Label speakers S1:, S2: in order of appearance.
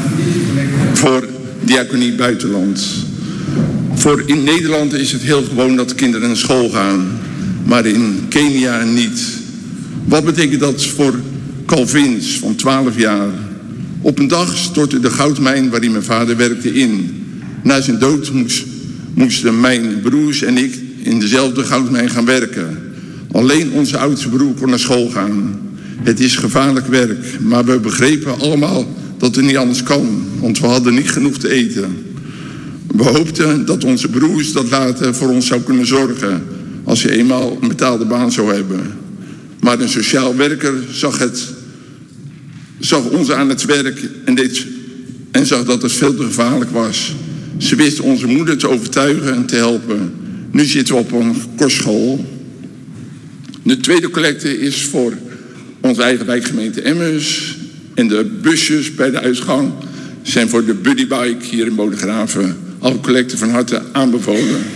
S1: voor Diaconie Buitenland. In Nederland is het heel gewoon dat kinderen naar school gaan, maar in Kenia niet. Wat betekent dat voor Calvins van 12 jaar? Op een dag stortte de goudmijn waarin mijn vader werkte in. Na zijn dood moesten mijn broers en ik in dezelfde goudmijn gaan werken. Alleen onze oudste broer kon naar school gaan. Het is gevaarlijk werk, maar we begrepen allemaal dat het niet anders kan, want we hadden niet genoeg te eten. We hoopten dat onze broers dat later voor ons zou kunnen zorgen als ze eenmaal een betaalde baan zou hebben. Maar een sociaal werker zag ons aan het werk en zag dat het veel te gevaarlijk was. Ze wist onze moeder te overtuigen en te helpen. Nu zitten we op een kostschool. De tweede collecte is voor onze eigen wijkgemeente Emmaus. En de busjes bij de uitgang zijn voor de buddybike hier in Bodegraven. Alle collecten van harte aanbevolen.